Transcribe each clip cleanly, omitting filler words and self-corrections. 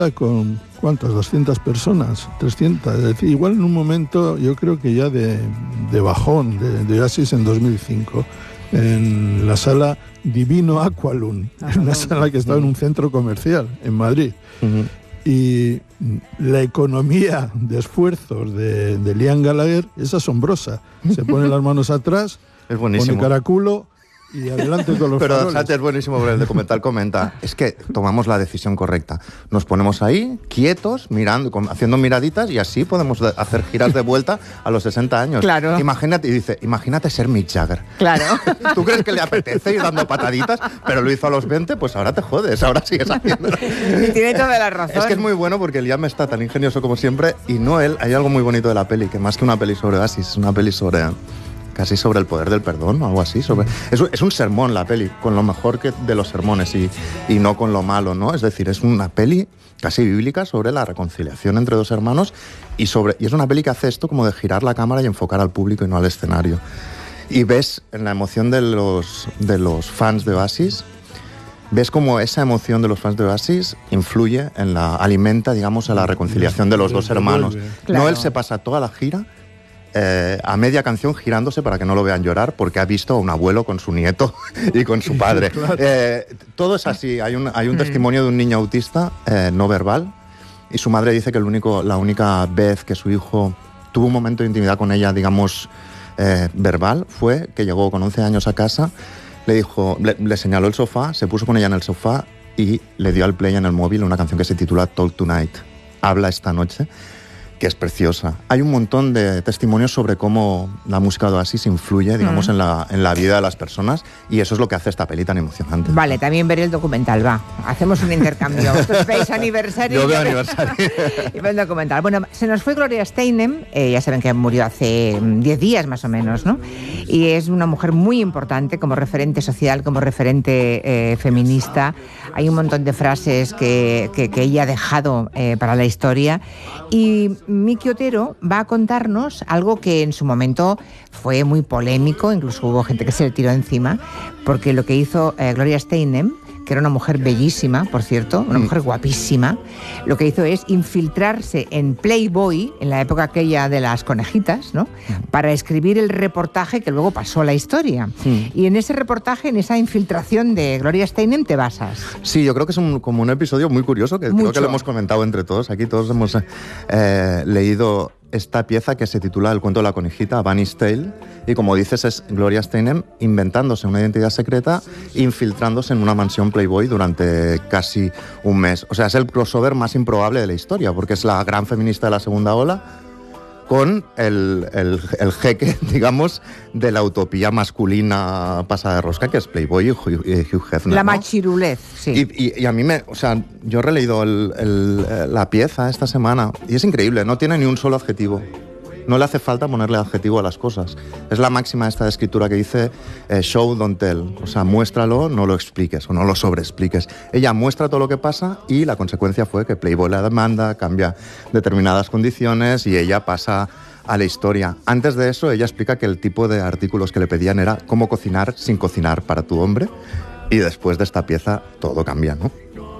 con, ¿cuántas? 200 personas, 300. Es decir, igual en un momento, yo creo que ya de bajón, de Oasis en 2005, en la sala Divino Aqualung, una sala que estaba en un centro comercial en Madrid. Y la economía de esfuerzos de Liam Gallagher es asombrosa. Se pone las manos atrás, es buenísimo. Pone caraculo y adelante con los Pero faroles. Sánchez es buenísimo porque el documental comenta, es que tomamos la decisión correcta. Nos ponemos ahí, quietos, mirando, haciendo miraditas y así podemos hacer giras de vuelta a los 60 años. Claro. Imagínate, y dice, imagínate ser Mick Jagger. Claro. ¿Tú crees que le apetece ir dando pataditas? Pero lo hizo a los 20, pues ahora te jodes, ahora sigues haciéndolo. Y tiene toda la razón. Es que es muy bueno porque Liam está tan ingenioso como siempre y no él. Hay algo muy bonito de la peli, que más que una peli sobre Oasis, es una peli sobre... casi sobre el poder del perdón o algo así. Es un sermón la peli, con lo mejor de los sermones y no con lo malo, ¿no? Es decir, es una peli casi bíblica sobre la reconciliación entre dos hermanos y es una peli que hace esto como de girar la cámara y enfocar al público y no al escenario. Y ves en la emoción de los fans de Oasis, ves cómo esa emoción de los fans de Oasis alimenta, digamos, a la reconciliación de los dos hermanos. Claro. No, él se pasa toda la gira a media canción girándose para que no lo vean llorar porque ha visto a un abuelo con su nieto y con su padre. Claro. Todo es así. Hay un testimonio de un niño autista no verbal y su madre dice que la única vez que su hijo tuvo un momento de intimidad con ella, digamos, verbal, fue que llegó con 11 años a casa, le señaló el sofá, se puso con ella en el sofá y le dio al play en el móvil una canción que se titula Talk Tonight, Habla esta noche, que es preciosa. Hay un montón de testimonios sobre cómo la música de Oasis influye, digamos, en la vida de las personas y eso es lo que hace esta peli tan emocionante. Vale, también veré el documental, va. Hacemos un intercambio. Vosotros veis aniversario. Yo veo aniversario. Y veo el documental. Bueno, se nos fue Gloria Steinem, ya saben que murió hace 10 días más o menos, ¿no? Y es una mujer muy importante como referente social, como referente feminista. Hay un montón de frases que ella ha dejado para la historia y Miki Otero va a contarnos algo que en su momento fue muy polémico, incluso hubo gente que se le tiró encima, porque lo que hizo Gloria Steinem, que era una mujer bellísima, por cierto, una mujer guapísima, lo que hizo es infiltrarse en Playboy, en la época aquella de las conejitas, ¿no? Para escribir el reportaje que luego pasó a la historia. Y en ese reportaje, en esa infiltración de Gloria Steinem, te basas. Sí, yo creo que es como un episodio muy curioso, que creo que lo hemos comentado entre todos. Aquí todos hemos leído esta pieza que se titula El cuento de la conejita, Bunny's Tale, y como dices es Gloria Steinem inventándose una identidad secreta, infiltrándose en una mansión Playboy durante casi un mes. O sea, es el crossover más improbable de la historia, porque es la gran feminista de la segunda ola con el jeque, digamos, de la utopía masculina pasada de rosca, que es Playboy y Hugh Hefner. La ¿no? machirulez, sí. Y a mí yo he releído la pieza esta semana y es increíble, no tiene ni un solo adjetivo. No le hace falta ponerle adjetivo a las cosas. Es la máxima esta de escritura que dice show, don't tell. O sea, muéstralo, no lo expliques o no lo sobreexpliques. Ella muestra todo lo que pasa y la consecuencia fue que Playboy la demanda, cambia determinadas condiciones y ella pasa a la historia. Antes de eso, ella explica que el tipo de artículos que le pedían era cómo cocinar sin cocinar para tu hombre y después de esta pieza todo cambia, ¿no?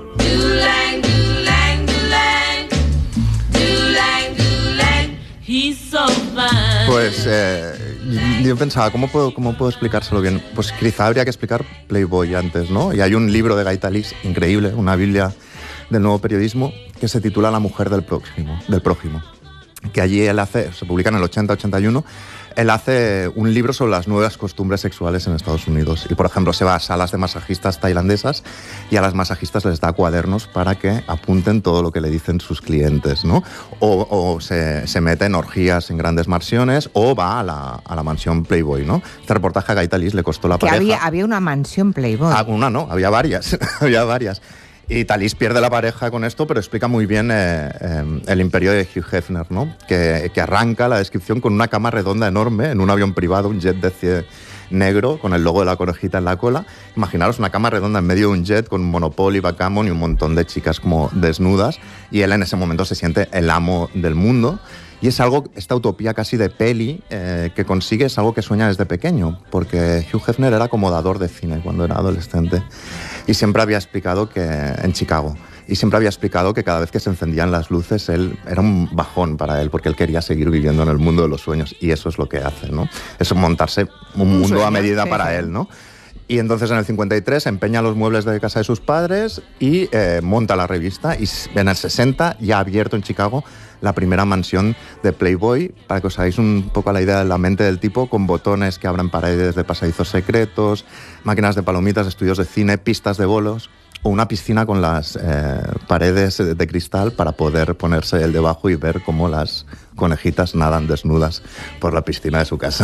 Pues yo pensaba, ¿cómo puedo explicárselo bien? Pues quizá habría que explicar Playboy antes, ¿no? Y hay un libro de Guy Talix increíble, una biblia del nuevo periodismo, que se titula La mujer del prójimo, que allí se publica en el 80-81, él hace un libro sobre las nuevas costumbres sexuales en Estados Unidos. Y, por ejemplo, se va a salas de masajistas tailandesas y a las masajistas les da cuadernos para que apunten todo lo que le dicen sus clientes, ¿no? O se mete en orgías en grandes mansiones o va a la mansión Playboy, ¿no? Este reportaje a Guy Talix le costó la pareja. Había una mansión Playboy. Una no, había varias. Había varias. Y Talix pierde la pareja con esto, pero explica muy bien el imperio de Hugh Hefner, ¿no? Que arranca la descripción con una cama redonda enorme en un avión privado, un jet de negro, con el logo de la conejita en la cola. Imaginaros una cama redonda en medio de un jet con Monopoly, Backgammon y un montón de chicas como desnudas. Y él en ese momento se siente el amo del mundo. Y es algo, esta utopía casi de peli que consigue, es algo que sueña desde pequeño, porque Hugh Hefner era acomodador de cine cuando era adolescente y siempre había explicado que en Chicago, y siempre había explicado que cada vez que se encendían las luces él era un bajón para él, porque él quería seguir viviendo en el mundo de los sueños, y eso es lo que hace, ¿no? Es montarse un mundo sueño, a medida para él, ¿no? Y entonces en el 53 empeña los muebles de casa de sus padres y monta la revista, y en el 60 ya ha abierto en Chicago la primera mansión de Playboy, para que os hagáis un poco la idea de la mente del tipo, con botones que abren paredes de pasadizos secretos, máquinas de palomitas, estudios de cine, pistas de bolos, o una piscina con las paredes de cristal para poder ponerse él debajo y ver cómo las conejitas nadan desnudas por la piscina de su casa.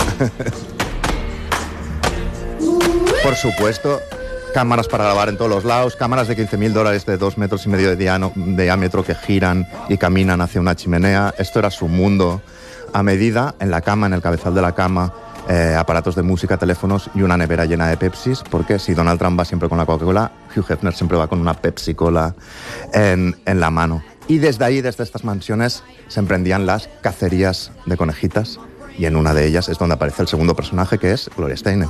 Por supuesto, cámaras para grabar en todos los lados, cámaras de $15.000 de 2,5 metros de diámetro que giran y caminan hacia una chimenea. Esto era su mundo a medida, en la cama, en el cabezal de la cama, aparatos de música, teléfonos y una nevera llena de Pepsis, porque si Donald Trump va siempre con la Coca-Cola, Hugh Hefner siempre va con una Pepsi-Cola en la mano. Y desde ahí, desde estas mansiones, se emprendían las cacerías de conejitas, y en una de ellas es donde aparece el segundo personaje, que es Gloria Steinem.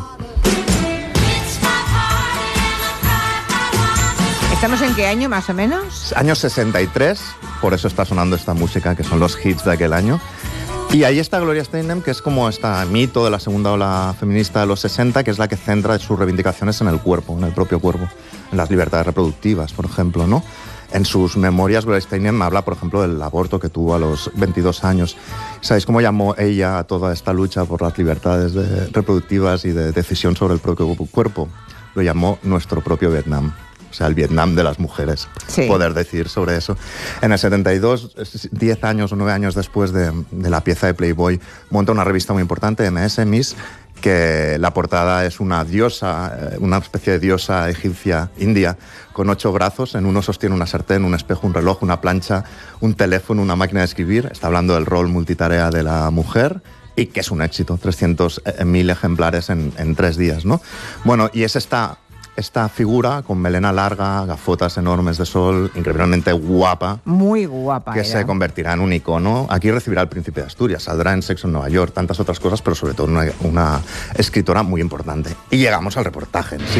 ¿Estamos en qué año, más o menos? Año 63, por eso está sonando esta música, que son los hits de aquel año. Y ahí está Gloria Steinem, que es como este mito de la segunda ola feminista de los 60, que es la que centra sus reivindicaciones en el cuerpo, en el propio cuerpo, en las libertades reproductivas, por ejemplo, ¿no? En sus memorias, Gloria Steinem habla, por ejemplo, del aborto que tuvo a los 22 años. ¿Sabéis cómo llamó ella a toda esta lucha por las libertades reproductivas y de decisión sobre el propio cuerpo? Lo llamó nuestro propio Vietnam. O sea, el Vietnam de las mujeres, sí. Poder decir sobre eso. En el 72, 10 años o 9 años después de la pieza de Playboy, monta una revista muy importante, MS, Miss, que la portada es una diosa, una especie de diosa egipcia india, con 8 brazos. En uno sostiene una sartén, un espejo, un reloj, una plancha, un teléfono, una máquina de escribir. Está hablando del rol multitarea de la mujer, y que es un éxito, 300.000 ejemplares en 3 días, ¿no? Bueno, y es esta figura con melena larga, gafotas enormes de sol, increíblemente guapa. Muy guapa. Que se convertirá en un icono. Aquí recibirá al Príncipe de Asturias, saldrá en Sexo en Nueva York, tantas otras cosas, pero sobre todo una escritora muy importante. Y llegamos al reportaje, sí.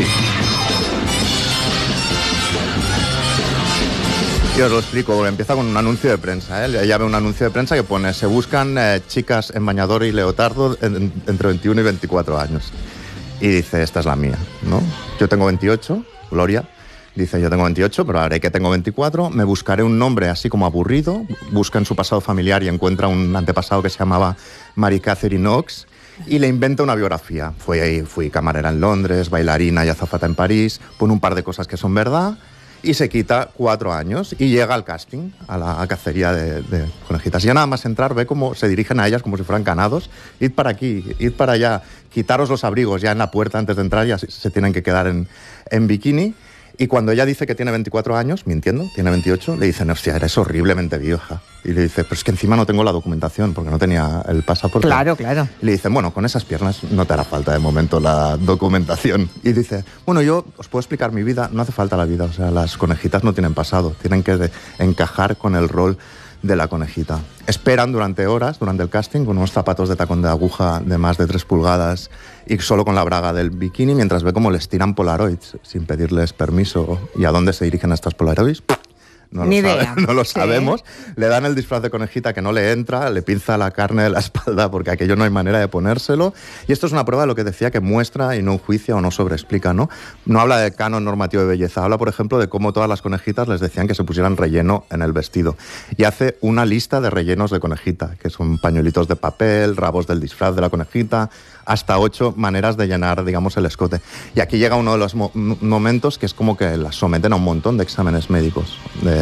Y os lo explico, empieza con un anuncio de prensa, ¿eh? Ella ve un anuncio de prensa que pone: se buscan chicas en bañador y leotardo entre 21 y 24 años. Y dice, esta es la mía, ¿no? Yo tengo 28, Gloria. Dice, yo tengo 28, pero haré que tengo 24. Me buscaré un nombre así como aburrido. Busca en su pasado familiar y encuentra un antepasado que se llamaba Mary Catherine Knox. Y le inventa una biografía. Fui camarera en Londres, bailarina y azafata en París. Pone un par de cosas que son verdad. Y se quita 4 años y llega al casting, a la cacería de conejitas. Y ya nada más entrar ve cómo se dirigen a ellas como si fueran ganados. Id para aquí, id para allá, quitaros los abrigos ya en la puerta antes de entrar, ya se tienen que quedar en bikini. Y cuando ella dice que tiene 24 años, mintiendo, tiene 28, le dicen, hostia, eres horriblemente vieja. Y le dice, pero es que encima no tengo la documentación, porque no tenía el pasaporte. Claro, claro. Y le dicen, bueno, con esas piernas no te hará falta de momento la documentación. Y dice, bueno, yo os puedo explicar mi vida, no hace falta la vida, o sea, las conejitas no tienen pasado, tienen que encajar con el rol de la conejita. Esperan durante horas, durante el casting, con unos zapatos de tacón de aguja de más de 3 pulgadas y solo con la braga del bikini, mientras ve cómo les tiran polaroids sin pedirles permiso. ¿Y a dónde se dirigen estas polaroids? No lo sabemos. Le dan el disfraz de conejita que no le entra, le pinza la carne de la espalda porque aquello no hay manera de ponérselo. Y esto es una prueba de lo que decía, que muestra y no enjuicia o no sobreexplica, ¿no? No habla de canon normativo de belleza, habla, por ejemplo, de cómo todas las conejitas les decían que se pusieran relleno en el vestido. Y hace una lista de rellenos de conejita, que son pañuelitos de papel, rabos del disfraz de la conejita, hasta 8 maneras de llenar, digamos, el escote. Y aquí llega uno de los momentos que es como que las someten a un montón de exámenes médicos,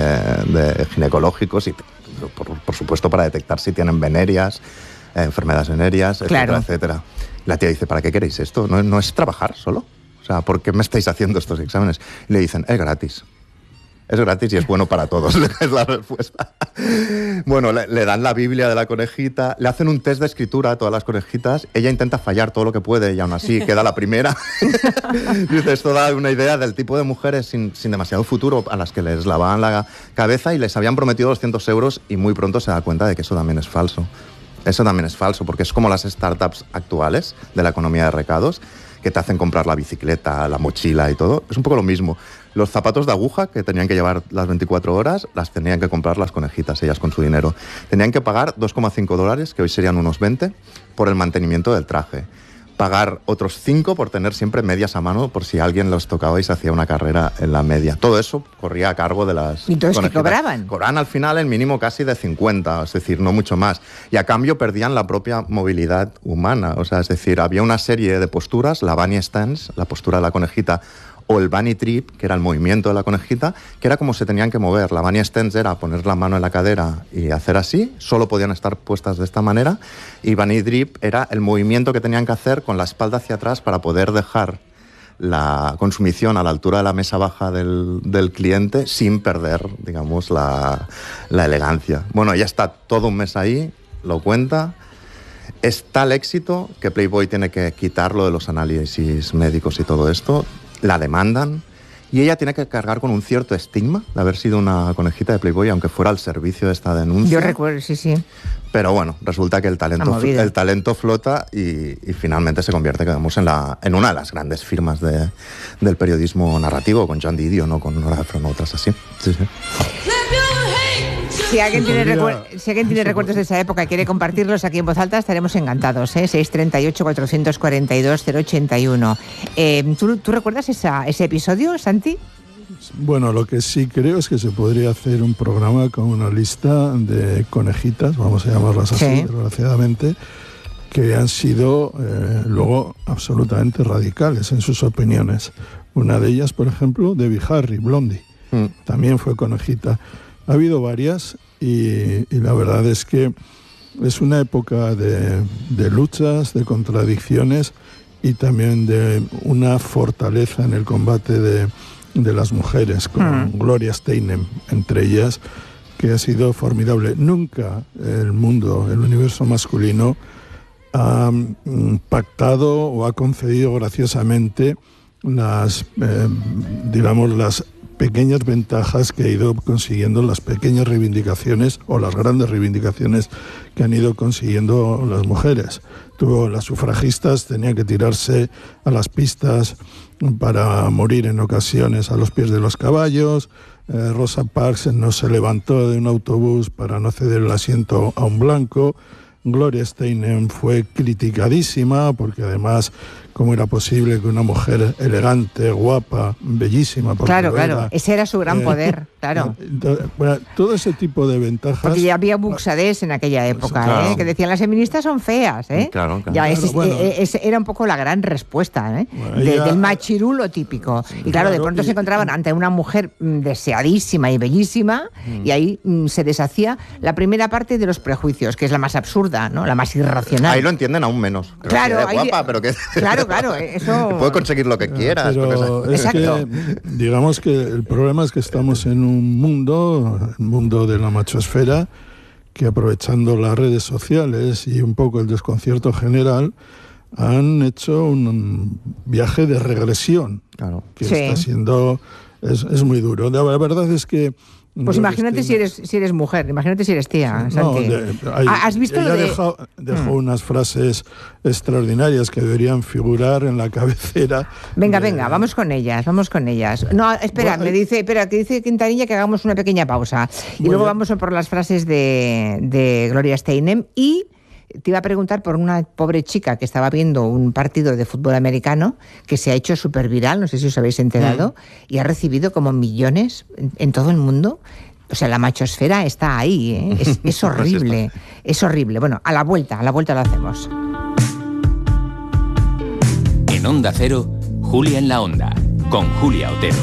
de ginecológicos y, por supuesto, para detectar si tienen venerias, enfermedades venéreas, etcétera, claro, etcétera. La tía dice, ¿para qué queréis esto? ¿No es trabajar solo? O sea, ¿por qué me estáis haciendo estos exámenes? Y le dicen, es gratis. Es gratis y es bueno para todos, es la respuesta. Bueno, le dan la Biblia de la conejita, le hacen un test de escritura a todas las conejitas, ella intenta fallar todo lo que puede y aún así queda la primera. Dice, esto da una idea del tipo de mujeres sin demasiado futuro a las que les lavaban la cabeza y les habían prometido 200 euros y muy pronto se da cuenta de que eso también es falso. Eso también es falso, porque es como las startups actuales de la economía de recados, que te hacen comprar la bicicleta, la mochila y todo. Es un poco lo mismo. Los zapatos de aguja que tenían que llevar las 24 horas, las tenían que comprar las conejitas, ellas con su dinero. Tenían que pagar $2,5, que hoy serían unos 20, por el mantenimiento del traje. Pagar otros 5 por tener siempre medias a mano, por si alguien los tocaba y se hacía una carrera en la media. Todo eso corría a cargo de las ¿Y entonces conejitas. qué cobraban? Cobraban al final el mínimo casi de 50, es decir, no mucho más. Y a cambio perdían la propia movilidad humana. O sea, es decir, había una serie de posturas, la bunny stance, la postura de la conejita, o el bunny trip, que era el movimiento de la conejita, que era como se tenían que mover. La bunny stance era poner la mano en la cadera y hacer así, solo podían estar puestas de esta manera, y bunny trip era el movimiento que tenían que hacer con la espalda hacia atrás para poder dejar la consumición a la altura de la mesa baja del cliente sin perder, digamos, la elegancia. Bueno, ella está todo un mes ahí, lo cuenta. Es tal éxito que Playboy tiene que quitarlo de los análisis médicos y todo esto. La demandan y ella tiene que cargar con un cierto estigma de haber sido una conejita de Playboy, aunque fuera al servicio de esta denuncia. Yo recuerdo, sí. Pero bueno, resulta que el talento flota y finalmente se convierte, digamos, en una de las grandes firmas del periodismo narrativo, con John Didio, ¿no? Con Nora Ephron, otras así. Sí. Si alguien tiene recuerdos de esa época y quiere compartirlos aquí en Voz Alta, estaremos encantados, ¿eh? 638-442-081. ¿Tú recuerdas ese episodio, Santi? Bueno, lo que sí creo es que se podría hacer un programa con una lista de conejitas, vamos a llamarlas así, desgraciadamente, que han sido luego absolutamente radicales en sus opiniones. Una de ellas, por ejemplo, Debbie Harry, Blondie, también fue conejita. Ha habido varias y la verdad es que es una época de luchas, de contradicciones y también de una fortaleza en el combate de las mujeres, con Gloria Steinem entre ellas, que ha sido formidable. Nunca el universo masculino ha pactado o ha concedido graciosamente las pequeñas ventajas que ha ido consiguiendo, las pequeñas reivindicaciones o las grandes reivindicaciones que han ido consiguiendo las mujeres. Las sufragistas tenían que tirarse a las pistas para morir en ocasiones a los pies de los caballos. Rosa Parks no se levantó de un autobús para no ceder el asiento a un blanco. Gloria Steinem fue criticadísima porque además, ¿cómo era posible que una mujer elegante, guapa, bellísima? Claro, ese era su gran poder, claro. Todo ese tipo de ventajas... Porque ya había buxadés en aquella época, claro, que decían las feministas son feas, ¿eh? Claro. Ya, era un poco la gran respuesta, ¿eh? Del machirulo típico. Sí, y claro, de pronto se encontraban ante una mujer deseadísima y bellísima y ahí se deshacía la primera parte de los prejuicios, que es la más absurda, ¿no? La más irracional. Ahí lo entienden aún menos. Claro, es guapa, pero que... Claro, eso... Puede conseguir lo que quieras. Pero es que, digamos que el problema es que estamos en un mundo, el mundo de la machosfera, que aprovechando las redes sociales y un poco el desconcierto general, han hecho un viaje de regresión, que está siendo... Es muy duro. La verdad es que... Pues imagínate si eres mujer, imagínate si eres tía, Santi. ¿Has visto lo de...? Dejó unas frases extraordinarias que deberían figurar en la cabecera. Venga, vamos con ellas. No, espera, que dice Quintanilla que hagamos una pequeña pausa. Y luego vamos a por las frases de Gloria Steinem. Y te iba a preguntar por una pobre chica que estaba viendo un partido de fútbol americano que se ha hecho súper viral, no sé si os habéis enterado, y ha recibido como millones en todo el mundo. O sea, la machosfera está ahí, ¿eh? Es horrible, es horrible. Bueno, a la vuelta lo hacemos. En Onda Cero, Julia en la Onda, con Julia Otero.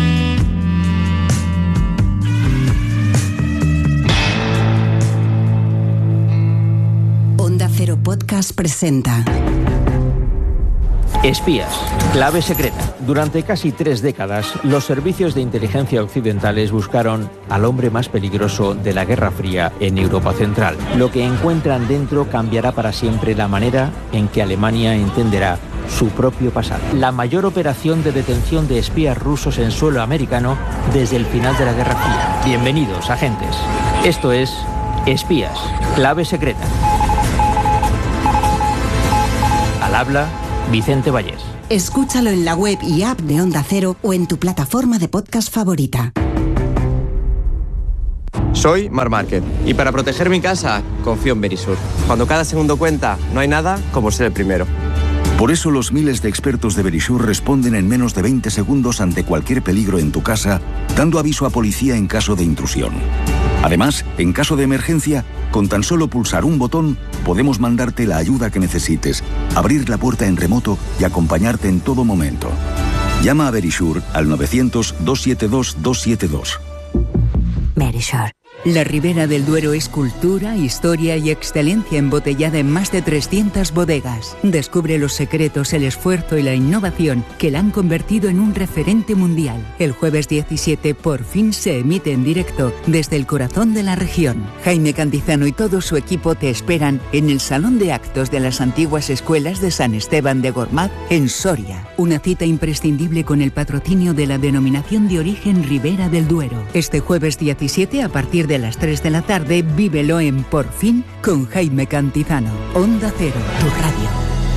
Onda Cero Podcast presenta Espías, clave secreta. Durante casi 3 décadas, los servicios de inteligencia occidentales buscaron al hombre más peligroso de la Guerra Fría en Europa Central. Lo que encuentran dentro cambiará para siempre la manera en que Alemania entenderá su propio pasado. La mayor operación de detención de espías rusos en suelo americano desde el final de la Guerra Fría. Bienvenidos, agentes. Esto es Espías, clave secreta. Al habla, Vicente Vallés. Escúchalo en la web y app de Onda Cero o en tu plataforma de podcast favorita. Soy Marc Márquez y para proteger mi casa confío en Verisur. Cuando cada segundo cuenta, no hay nada como ser el primero. Por eso los miles de expertos de Verisur responden en menos de 20 segundos ante cualquier peligro en tu casa, dando aviso a policía en caso de intrusión. Además, en caso de emergencia, con tan solo pulsar un botón, podemos mandarte la ayuda que necesites, abrir la puerta en remoto y acompañarte en todo momento. Llama a Verisur al 900-272-272. Verisur. La Ribera del Duero es cultura, historia y excelencia embotellada en más de 300 bodegas. Descubre los secretos, el esfuerzo y la innovación que la han convertido en un referente mundial. El jueves 17 por fin se emite en directo desde el corazón de la región. Jaime Cantizano y todo su equipo te esperan en el Salón de Actos de las antiguas escuelas de San Esteban de Gormaz, en Soria. Una cita imprescindible con el patrocinio de la denominación de origen Ribera del Duero. Este jueves 17 a partir de las 3 de la tarde, vívelo en Por Fin con Jaime Cantizano. Onda Cero, tu radio.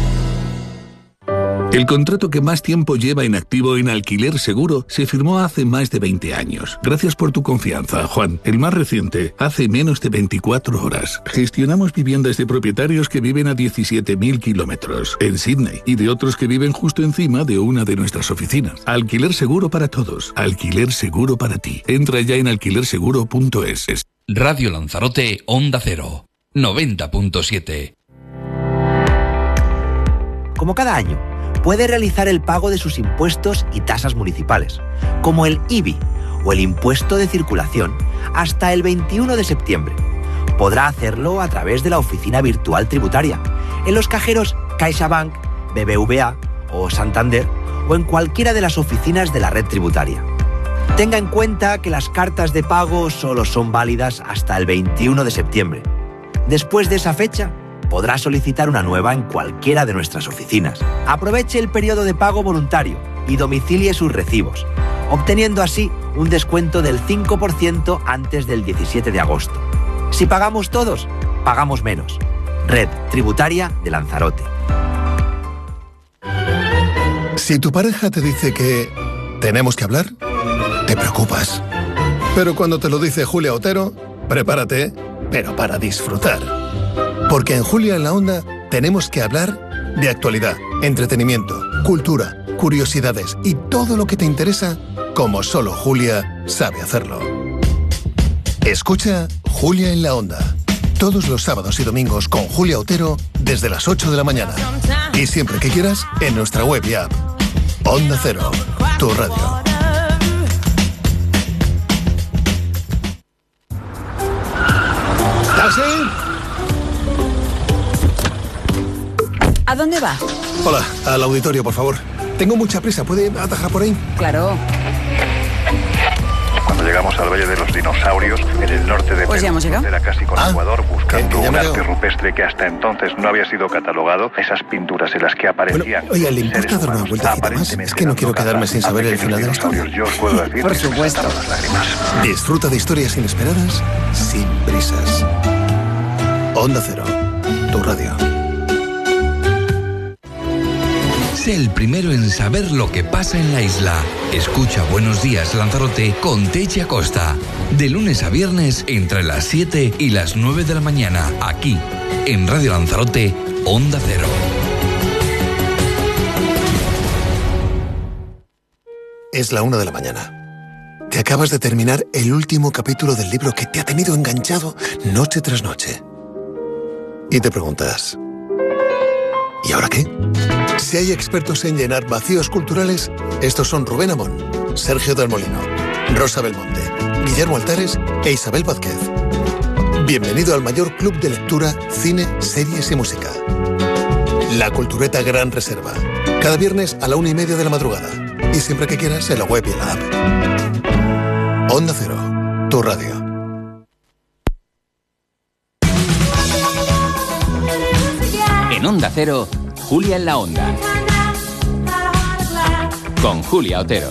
El contrato que más tiempo lleva en activo en Alquiler Seguro se firmó hace más de 20 años. Gracias por tu confianza, Juan. El más reciente, hace menos de 24 horas. Gestionamos viviendas de propietarios que viven a 17.000 kilómetros en Sydney y de otros que viven justo encima de una de nuestras oficinas. Alquiler Seguro para todos. Alquiler Seguro para ti. Entra ya en alquilerseguro.es. Radio Lanzarote, Onda Cero, 90.7. Como cada año, puede realizar el pago de sus impuestos y tasas municipales, como el IBI o el impuesto de circulación, hasta el 21 de septiembre. Podrá hacerlo a través de la oficina virtual tributaria, en los cajeros CaixaBank, BBVA o Santander, o en cualquiera de las oficinas de la red tributaria. Tenga en cuenta que las cartas de pago solo son válidas hasta el 21 de septiembre. Después de esa fecha, podrá solicitar una nueva en cualquiera de nuestras oficinas. Aproveche el periodo de pago voluntario y domicilie sus recibos, obteniendo así un descuento del 5% antes del 17 de agosto. Si pagamos todos, pagamos menos. Red Tributaria de Lanzarote. Si tu pareja te dice que tenemos que hablar, te preocupas. Pero cuando te lo dice Julia Otero, prepárate, pero para disfrutar. Porque en Julia en la Onda tenemos que hablar de actualidad, entretenimiento, cultura, curiosidades y todo lo que te interesa, como solo Julia sabe hacerlo. Escucha Julia en la Onda, todos los sábados y domingos con Julia Otero desde las 8 de la mañana. Y siempre que quieras, en nuestra web y app. Onda Cero, tu radio. ¿Taxi? ¿A dónde va? Hola, al auditorio, por favor. Tengo mucha prisa, ¿puede atajar por ahí? Claro. Cuando llegamos al Valle de los Dinosaurios, en el norte de Pues ya hemos llegado. Era casi con Ecuador, buscando un arte rupestre que hasta entonces no había sido catalogado. Esas pinturas en las que aparecían... Bueno, oiga, ¿le importa dar una vueltecita más? Es que no quiero quedarme sin saber el final de la historia. Yo os puedo decir por supuesto. Las lágrimas. Disfruta de historias inesperadas, sin prisas. Onda Cero, tu radio. Sé el primero en saber lo que pasa en la isla. Escucha Buenos Días Lanzarote con Techi Acosta. De lunes a viernes entre las 7 y las 9 de la mañana. Aquí, en Radio Lanzarote, Onda Cero. Es la 1 de la mañana. Te acabas de terminar el último capítulo del libro que te ha tenido enganchado noche tras noche. Y te preguntas, ¿y ahora qué? Si hay expertos en llenar vacíos culturales, estos son Rubén Amón, Sergio del Molino, Rosa Belmonte, Guillermo Altares e Isabel Vázquez. Bienvenido al mayor club de lectura, cine, series y música. La Cultureta Gran Reserva. Cada viernes a la 1:30 de la madrugada. Y siempre que quieras en la web y en la app. Onda Cero, tu radio. En Onda Cero, Julia en la Onda. Con Julia Otero.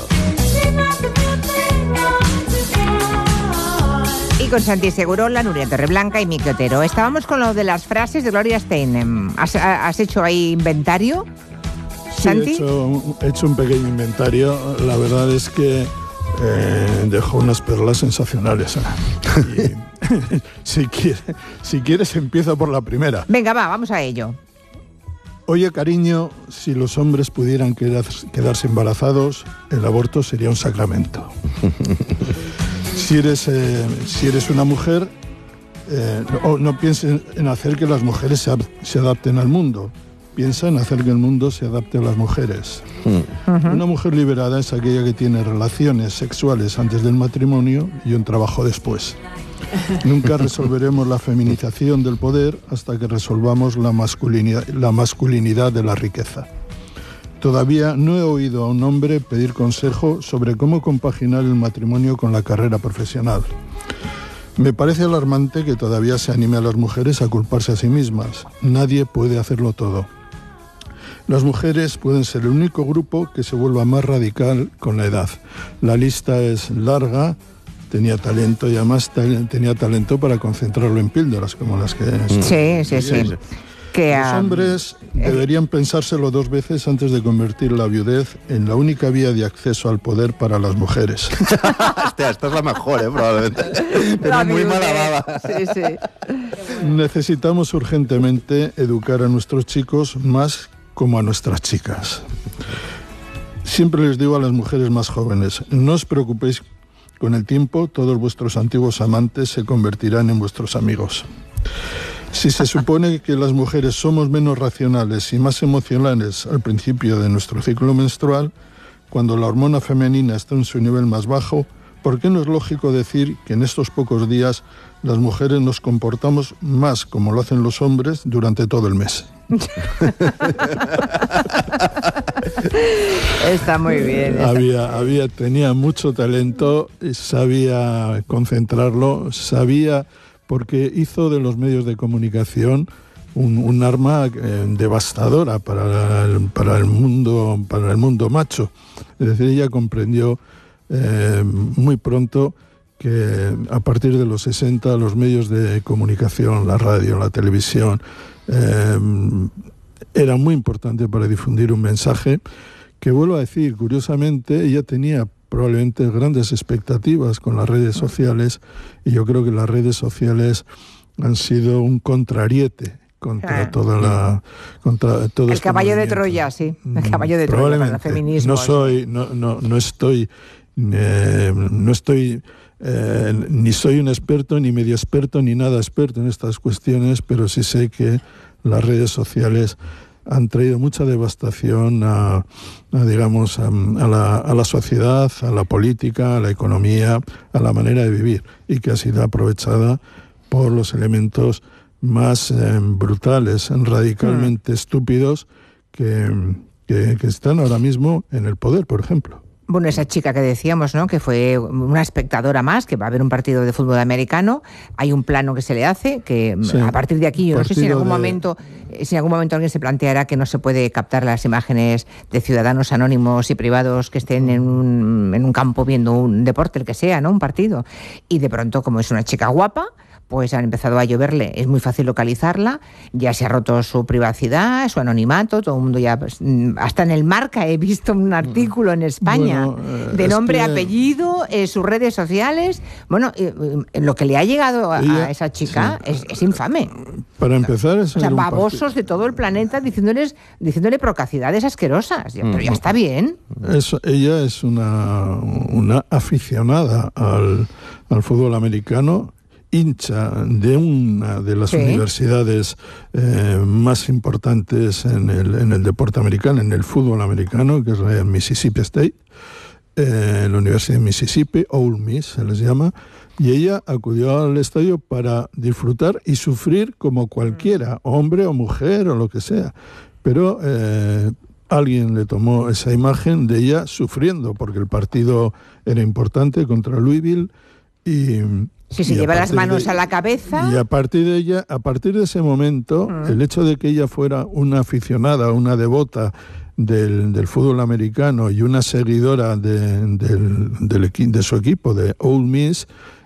Y con Santi Segurola, Nuria Torreblanca y Miki Otero. Estábamos con lo de las frases de Gloria Steinem. ¿Has hecho ahí inventario? ¿Santi? He hecho un pequeño inventario. La verdad es que dejó unas perlas sensacionales. Y, si quieres, empiezo por la primera. Venga, vamos a ello. Oye, cariño, si los hombres pudieran quedarse embarazados, el aborto sería un sacramento. Si eres una mujer, no pienses en hacer que las mujeres se adapten al mundo. Piensa en hacer que el mundo se adapte a las mujeres. Una mujer liberada es aquella que tiene relaciones sexuales antes del matrimonio y un trabajo después. Nunca resolveremos la feminización del poder hasta que resolvamos la masculinidad de la riqueza. Todavía no he oído a un hombre pedir consejo sobre cómo compaginar el matrimonio con la carrera profesional. Me parece alarmante que todavía se anime a las mujeres a culparse a sí mismas. Nadie puede hacerlo todo. Las mujeres pueden ser el único grupo que se vuelva más radical con la edad. La lista es larga, tenía talento y además tenía talento para concentrarlo en píldoras como las que... Sí. Los hombres deberían pensárselo 2 veces antes de convertir la viudez en la única vía de acceso al poder para las mujeres. Esta es la mejor, probablemente. Pero muy mala baba. Sí. Necesitamos urgentemente educar a nuestros chicos más como a nuestras chicas. Siempre les digo a las mujeres más jóvenes, no os preocupéis, con el tiempo todos vuestros antiguos amantes se convertirán en vuestros amigos. Si se supone que las mujeres somos menos racionales y más emocionales al principio de nuestro ciclo menstrual, cuando la hormona femenina está en su nivel más bajo, ¿por qué no es lógico decir que en estos pocos días las mujeres nos comportamos más como lo hacen los hombres durante todo el mes? Está muy bien. Tenía mucho talento, sabía concentrarlo, porque hizo de los medios de comunicación un arma devastadora para el mundo macho. Es decir, ella comprendió muy pronto que a partir de los 60 los medios de comunicación, la radio, la televisión, era muy importante para difundir un mensaje que, vuelvo a decir, curiosamente, ella tenía probablemente grandes expectativas con las redes sociales, y yo creo que las redes sociales han sido un contrariete contra todo el caballo de Troya, sí, el caballo de Troya para el feminismo. No estoy ni soy un experto, ni medio experto, ni nada experto en estas cuestiones, pero sí sé que las redes sociales han traído mucha devastación a la sociedad, a la política, a la economía, a la manera de vivir, y que ha sido aprovechada por los elementos más brutales, radicalmente estúpidos que están ahora mismo en el poder, por ejemplo. Bueno, esa chica que decíamos, ¿no?, que fue una espectadora más, que va a haber un partido de fútbol americano, hay un plano que se le hace, que sí, a partir de aquí, yo no sé si en algún momento alguien se planteará que no se puede captar las imágenes de ciudadanos anónimos y privados que estén en un campo viendo un deporte, el que sea, ¿no?, un partido, y de pronto, como es una chica guapa, pues han empezado a lloverle, es muy fácil localizarla, ya se ha roto su privacidad, su anonimato, todo el mundo ya, pues, hasta en el Marca he visto un artículo en España de nombre, apellido, sus redes sociales, lo que le ha llegado a esa chica es infame. Para empezar, babosos de todo el planeta diciéndole procacidades asquerosas, pero ya está bien. Ella es una aficionada al fútbol americano, hincha de una de las universidades más importantes en el deporte americano, en el fútbol americano, que es la Mississippi State, la Universidad de Mississippi, Ole Miss se les llama, y ella acudió al estadio para disfrutar y sufrir como cualquiera, hombre o mujer o lo que sea, pero alguien le tomó esa imagen de ella sufriendo, porque el partido era importante contra Louisville, y si se lleva las manos a la cabeza. Y a partir de ese momento, el hecho de que ella fuera una aficionada, una devota del fútbol americano y una seguidora de su equipo, de Ole Miss,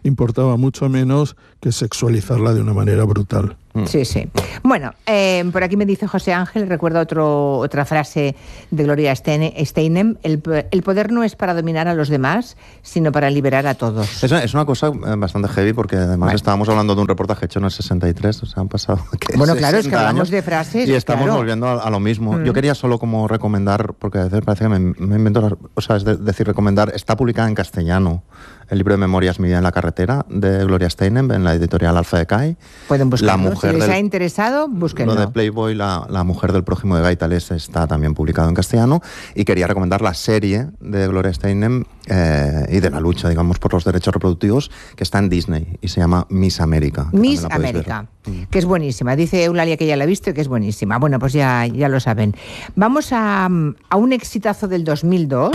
importaba mucho menos que sexualizarla de una manera brutal. Sí, sí. Bueno, por aquí me dice José Ángel, recuerda otra frase de Gloria Steinem, el poder no es para dominar a los demás, sino para liberar a todos. Es una cosa bastante heavy, porque además estábamos hablando de un reportaje hecho en el 63, o sea, han pasado... Bueno, claro, es que hablamos de frases... Y estamos volviendo a lo mismo. Yo quería solo como recomendar, porque a veces parece que me invento... O sea, es decir, recomendar, está publicada en castellano el libro de memorias Mi vida en la carretera, de Gloria Steinem, en la editorial Alfa de Kai. Pueden buscarlo. Si les ha interesado, búsquenlo. Lo de Playboy, la mujer del prójimo de Guy Tales, está también publicado en castellano. Y quería recomendar la serie de Gloria Steinem y de la lucha, digamos, por los derechos reproductivos, que está en Disney y se llama Miss América. Miss América, que es buenísima. Dice Eulalia que ya la ha visto y que es buenísima. Bueno, pues ya lo saben. Vamos a un exitazo del 2002.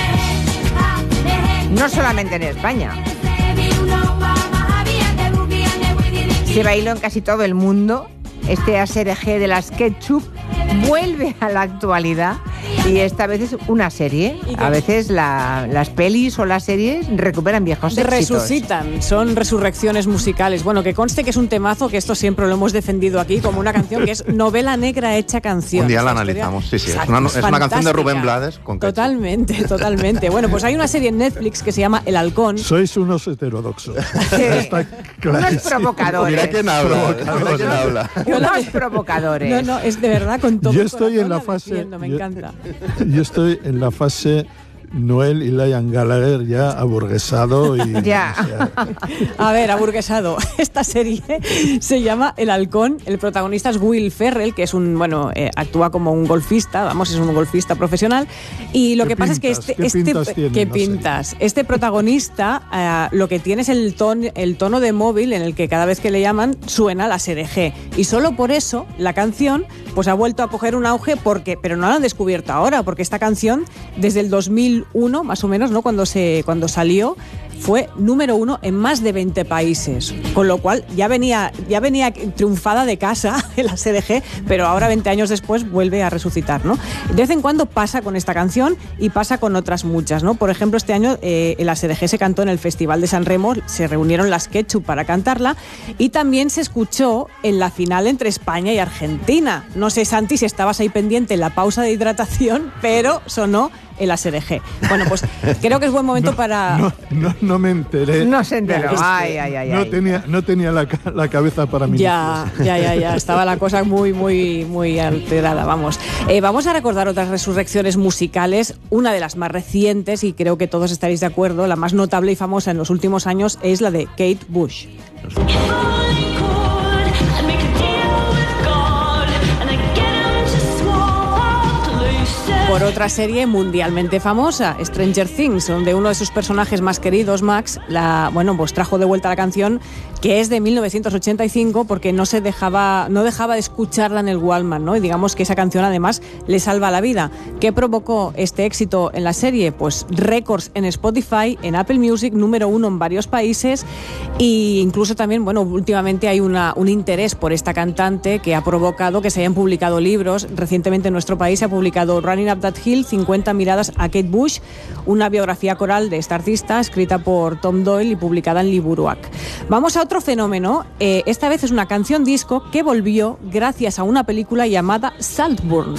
No solamente en España. Se bailó en casi todo el mundo. Este ASRG de las Ketchup vuelve a la actualidad y esta vez es una serie. A veces las pelis o las series recuperan viejos éxitos. Resucitan, son resurrecciones musicales. Bueno, que conste que es un temazo, que esto siempre lo hemos defendido aquí como una canción que es novela negra hecha canción. Un día la analizamos, sí. Exacto, es una canción de Rubén Blades con Ketchup. Totalmente. Bueno, pues hay una serie en Netflix que se llama El Halcón. Sois unos heterodoxos. Unos provocadores. Mira quién habla. Unos provocadores. No, es de verdad con todo. Yo estoy en la fase... Me encanta. Yo estoy en la fase Noel y Liam Gallagher ya aburguesado y... Ya. A ver, aburguesado. Esta serie se llama El Halcón. El protagonista es Will Ferrell, que es actúa como un golfista, es un golfista profesional. Y lo que pasa es que este protagonista lo que tiene es el tono de móvil en el que cada vez que le llaman suena la SRG. Y solo por eso la canción pues ha vuelto a coger un auge, pero no la han descubierto ahora, porque esta canción desde el 2001 más o menos, ¿no? Cuando salió, fue número 1 en más de 20 países, con lo cual ya venía triunfada de casa en la SRG, pero ahora 20 años después vuelve a resucitar, ¿no? De vez en cuando pasa con esta canción y pasa con otras muchas, ¿no? Por ejemplo, este año la SRG se cantó en el Festival de San Remo, se reunieron las Ketchup para cantarla y también se escuchó en la final entre España y Argentina. No sé, Santi, si estabas ahí pendiente en la pausa de hidratación, pero sonó el ASRG. Bueno, pues creo que es buen momento para... No me enteré. No se enteró. No tenía la cabeza para mí. Ya. Estaba la cosa muy, muy, muy alterada, vamos. Vamos a recordar otras resurrecciones musicales. Una de las más recientes, y creo que todos estaréis de acuerdo, la más notable y famosa en los últimos años, es la de Kate Bush. Por otra serie mundialmente famosa, Stranger Things, donde uno de sus personajes más queridos, Max, pues trajo de vuelta la canción, que es de 1985, porque no dejaba de escucharla en el Walkman, ¿no? Y digamos que esa canción además le salva la vida. ¿Qué provocó este éxito en la serie? Pues récords en Spotify, en Apple Music, número 1 en varios países, e incluso también, últimamente hay un interés por esta cantante que ha provocado que se hayan publicado libros. Recientemente en nuestro país se ha publicado Running Up That Hill, 50 miradas a Kate Bush, una biografía coral de esta artista escrita por Tom Doyle y publicada en Liburuak. Vamos a otro fenómeno. Esta vez es una canción disco que volvió gracias a una película llamada Saltburn.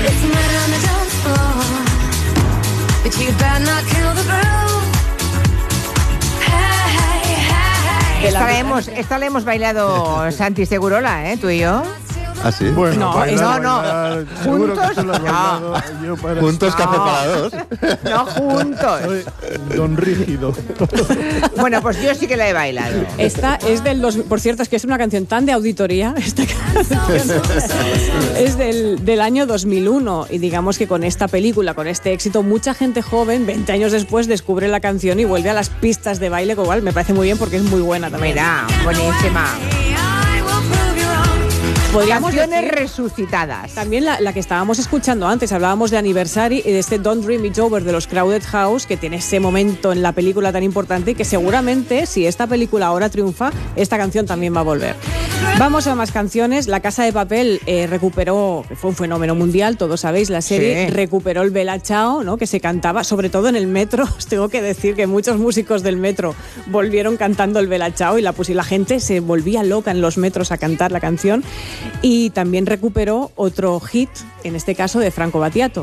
Esta la hemos bailado Santi Segurola, tú y yo. ¿Ah, sí? Bueno, no. Juntos, Juntos café para dos. No juntos. Soy don rígido. Bueno, pues yo sí que la he bailado. Esta es por cierto, es que es una canción tan de auditoría. Esta canción es del año 2001 y digamos que con esta película, con este éxito, mucha gente joven, 20 años después, descubre la canción y vuelve a las pistas de baile, que igual me parece muy bien porque es muy buena también. Mira, buenísima. Canciones resucitadas. También la que estábamos escuchando antes, hablábamos de Anniversary y de este Don't Dream It's Over de los Crowded House, que tiene ese momento en la película tan importante y que seguramente, si esta película ahora triunfa, esta canción también va a volver. Vamos a más canciones. La Casa de Papel recuperó, fue un fenómeno mundial, todos sabéis, la serie recuperó el Bella Ciao, ¿no? Que se cantaba, sobre todo en el metro. Os tengo que decir que muchos músicos del metro volvieron cantando el Bella Ciao y la gente se volvía loca en los metros a cantar la canción. Y también recuperó otro hit, en este caso de Franco Battiato.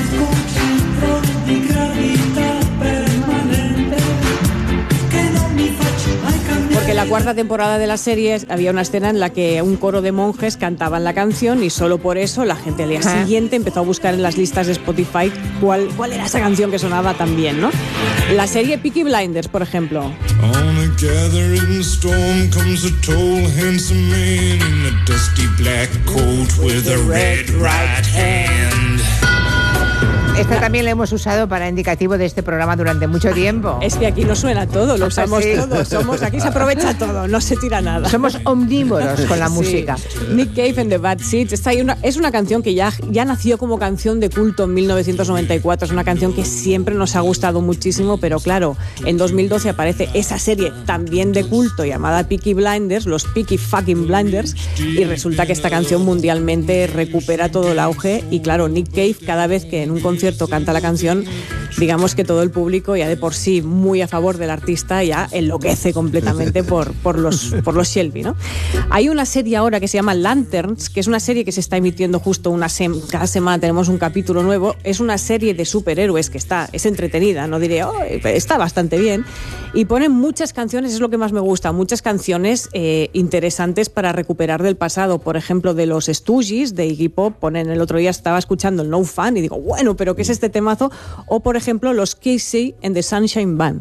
Porque en la cuarta temporada de la serie había una escena en la que un coro de monjes cantaban la canción y solo por eso la gente al día siguiente empezó a buscar en las listas de Spotify cuál era esa canción que sonaba tan bien, ¿no? La serie Peaky Blinders, por ejemplo. On a gathering storm comes a tall, handsome man in a dusty black coat with a red right hand. Esta también la hemos usado para indicativo de este programa durante mucho tiempo. Es que aquí no suena todo, lo usamos todo. Aquí se aprovecha todo, no se tira nada. Somos omnívoros con la música. Nick Cave and the Bad Seeds. Es una canción que ya nació como canción de culto en 1994. Es una canción que siempre nos ha gustado muchísimo, pero claro, en 2012 aparece esa serie también de culto llamada Peaky Blinders, los Peaky fucking Blinders, y resulta que esta canción mundialmente recupera todo el auge. Y claro, Nick Cave, cada vez que en un concierto canta la canción, digamos que todo el público, ya de por sí muy a favor del artista, ya enloquece completamente por los Shelby, ¿no? Hay una serie ahora que se llama Lanterns, que es una serie que se está emitiendo justo cada semana tenemos un capítulo nuevo. Es una serie de superhéroes que es entretenida, no diré, está bastante bien, y ponen muchas canciones, es lo que más me gusta, muchas canciones interesantes para recuperar del pasado. Por ejemplo, de los Stooges, de Iggy Pop, el otro día estaba escuchando el No Fun y digo, bueno, pero ¿qué es este temazo? O por ejemplo, los Casey and the Sunshine Band.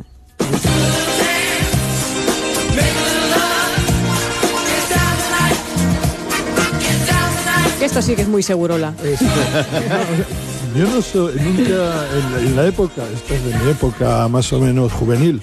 Esto sí que es muy segurola. Yo no soy nunca, en la época, esta es de mi época más o menos juvenil,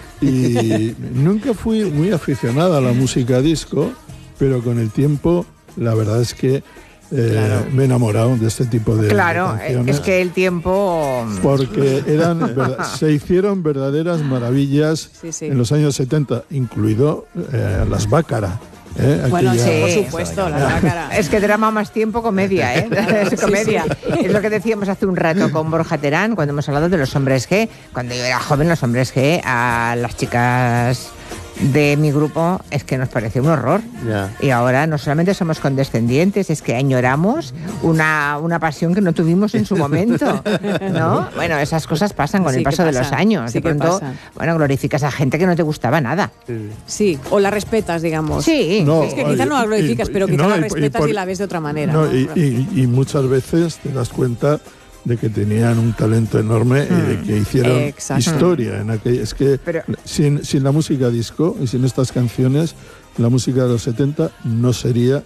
y nunca fui muy aficionada a la música disco, pero con el tiempo la verdad es que me he enamorado de este tipo de canciones. Es que el tiempo... Porque se hicieron verdaderas maravillas en los años 70, incluido las Bácara. Bueno, sí, por supuesto, la Bácara. Es que drama más tiempo, comedia, ¿eh? Es comedia. Sí. Es lo que decíamos hace un rato con Borja Terán, cuando hemos hablado de los hombres G. Cuando yo era joven, los hombres G, a las chicas de mi grupo, es que nos pareció un horror. Y ahora no solamente somos condescendientes, es que añoramos una pasión que no tuvimos en su momento, ¿no? Bueno, esas cosas pasan con el paso de los años. De pronto, glorificas a gente que no te gustaba nada. Sí, o la respetas, digamos. Sí. No, es que quizá no la glorificas, pero quizá la respetas y la ves de otra manera. Y muchas veces te das cuenta de que tenían un talento enorme y de que hicieron historia en aquella. Es que sin la música disco y sin estas canciones, la música de los 70 no serían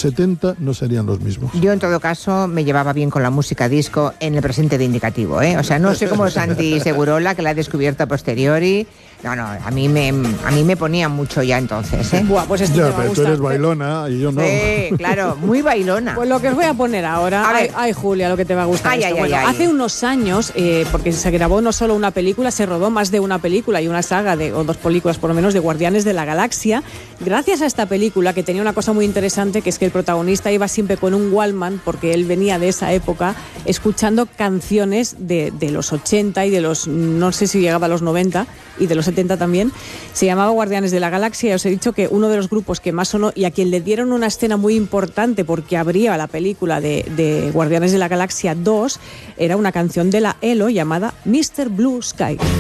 los mismos. Yo en todo caso me llevaba bien con la música disco en el presente de indicativo, ¿eh? O sea, no sé cómo Santi Segurola, que la ha descubierto a posteriori. No, a mí me ponía mucho ya entonces, ¿eh? Buah, pues ya, pero tú eres bailona y yo no. Sí, claro, muy bailona. Pues lo que os voy a poner ahora, ay Julia, lo que te va a gustar. Hace unos años, porque se grabó no solo una película, se rodó más de una película y una saga o dos películas por lo menos de Guardianes de la Galaxia. Gracias a esta película, que tenía una cosa muy interesante, que es que el protagonista iba siempre con un Walkman, porque él venía de esa época escuchando canciones de los 80 y de los, no sé si llegaba a los 90 y de los 70 también. Se llamaba Guardianes de la Galaxia y os he dicho que uno de los grupos que más sonó y a quien le dieron una escena muy importante porque abría la película de Guardianes de la Galaxia 2 era una canción de la ELO llamada Mr. Blue Sky.